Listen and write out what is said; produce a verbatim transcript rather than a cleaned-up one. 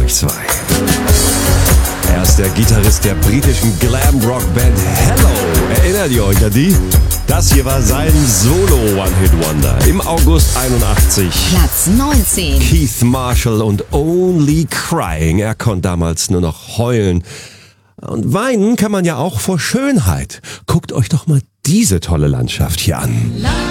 durch zwei. Er ist der Gitarrist der britischen Glam-Rock-Band Hello. Erinnert ihr euch an die? Das hier war sein Solo-One-Hit-Wonder im August einundachtzig. Platz neunzehn. Keith Marshall und Only Crying. Er konnte damals nur noch heulen. Und weinen kann man ja auch vor Schönheit. Guckt euch doch mal diese tolle Landschaft hier an.